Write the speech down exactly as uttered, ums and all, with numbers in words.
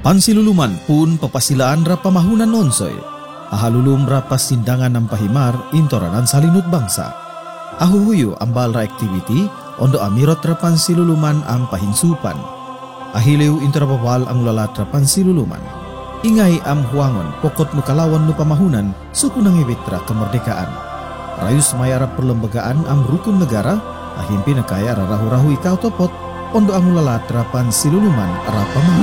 Pansiluluman pun papasilaan ra pamahunan nonsoy. Ahalulum ra pasindangan ng pahimar intoranan salinut bangsa. Ahuhuyo ambal ra activity ondo amirot ra pansiluluman ang pahinsupan. Ahiliw intorabawal ang lalat ra pansiluluman. Ingay am huangon pokot no kalawan no pamahunan suku nang ibitra kemerdekaan. Rayus mayara perlembagaan am rukun negara ahimpi nakaya ra rahu-rahu ikaw topot ondo ang lalat ra pansiluluman ra pamahunan.